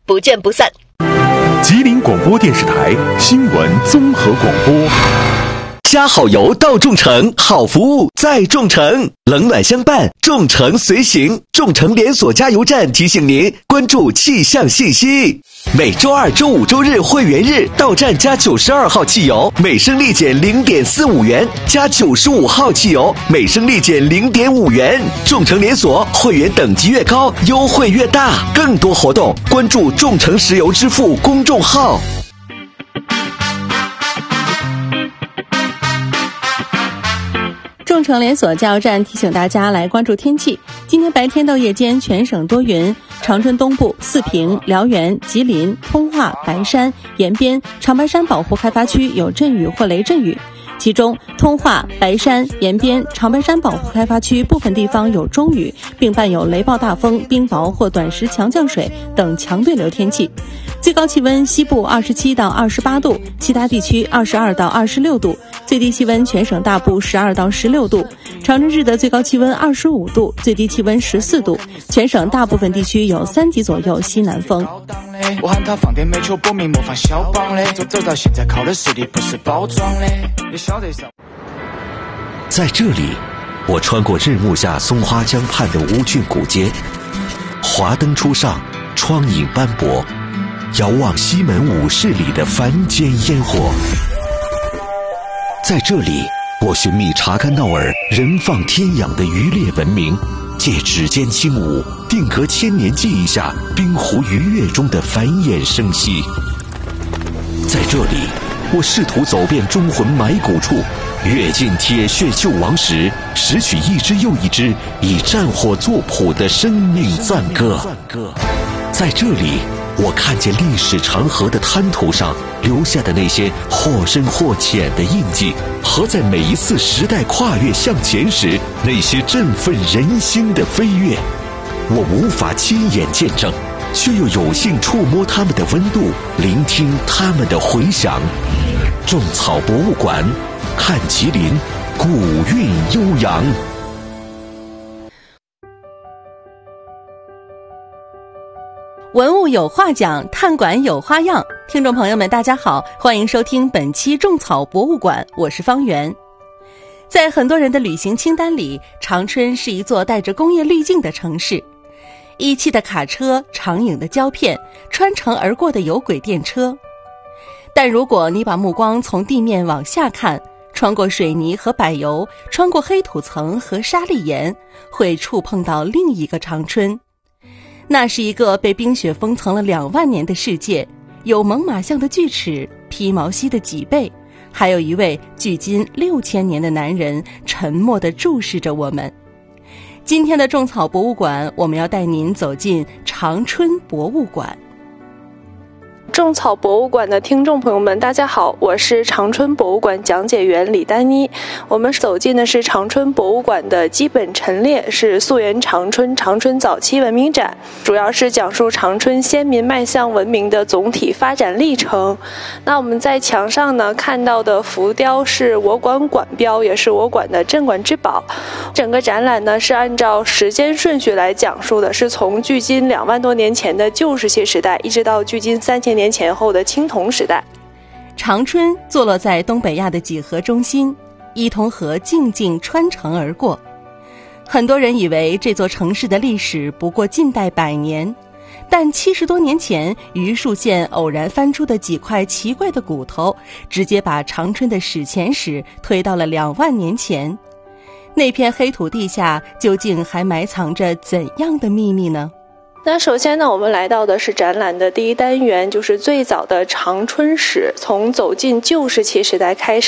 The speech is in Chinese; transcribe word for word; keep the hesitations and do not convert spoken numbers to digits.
不见不散。 吉林广播电视台新闻综合广播。 加好油到众诚，好服务在众诚，冷暖相伴，众诚随行。众诚连锁加油站提醒您关注气象信息。每周二、周五、周日会员日到站加九十二号汽油，每升立减零点四五元；加九十五号汽油，每升立减零点五元。众诚连锁会员等级越高，优惠越大。更多活动关注众诚石油支付公众号。 众诚连锁加油站提醒大家来关注天气。今天白天到夜间全省多云，长春东部、四平、辽源、吉林、通化、白山、延边、长白山保护开发区有阵雨或雷阵雨，其中通化、白山、延边、长白山保护开发区部分地方有中雨，并伴有雷暴大风、冰雹或短时强降水等强对流天气。最高气温西部二十七到二十八度，其他地区二十二到二十六度，最低气温全省大部十二到十六度。长春市的最高气温二十五度，最低气温十四度，全省大部分地区有三级左右西南风。 我喊他放点美球，搏命模仿肖邦嘞，走走到现在靠的实力不是包装嘞。 在这里，我穿过日暮下松花江畔的乌郡古街，华灯初上，窗影斑驳，遥望西门武士里的凡间烟火。在这里，我寻觅查干闹尔人放天养的渔猎文明，借指尖轻舞，定格千年记忆下冰湖鱼跃中的繁衍生息。在这里，我试图走遍忠魂埋骨处，跃进铁血救亡时，拾取一支又一支以战火作谱的生命赞歌。在这里，我看见历史长河的滩涂上留下的那些或深或浅的印记，和在每一次时代跨越向前时那些振奋人心的飞跃。我无法亲眼见证，却又有幸触摸它们的温度，聆听它们的回响。种草博物馆，看吉林，古韵悠扬。 文物有话讲，探馆有花样。听众朋友们大家好，欢迎收听本期种草博物馆，我是方圆。在很多人的旅行清单里，长春是一座带着工业滤镜的城市。一汽的卡车，长影的胶片，穿城而过的有轨电车。但如果你把目光从地面往下看，穿过水泥和柏油，穿过黑土层和沙砾岩，会触碰到另一个长春。那是一个被冰雪封藏了两万年的世界，有猛犸象的锯齿，披毛犀的脊背，还有一位距今六千年的男人沉默地注视着我们。今天的种草博物馆，我们要带您走进长春博物馆。 种草博物馆的听众朋友们大家好，我是长春博物馆讲解员李丹妮。我们走进的是长春博物馆的基本陈列，是溯源长春长春早期文明展，主要是讲述长春先民迈向文明的总体发展历程。那我们在墙上呢看到的浮雕是我馆馆标，也是我馆的镇馆之宝。整个展览呢是按照时间顺序来讲述的，是从距今两万多年前的旧石器时代，一直到距今三千年前后的青铜时代。 长春坐落在东北亚的几何中心，伊通河静静穿城而过。很多人以为这座城市的历史不过近代百年，但七十多年前榆树县偶然翻出的几块奇怪的骨头，直接把长春的史前史推到了两万年前。那片黑土地下究竟还埋藏着怎样的秘密呢？ 那首先呢，我们来到的是展览的第一单元，就是最早的长春史，从走进旧石器时代开始。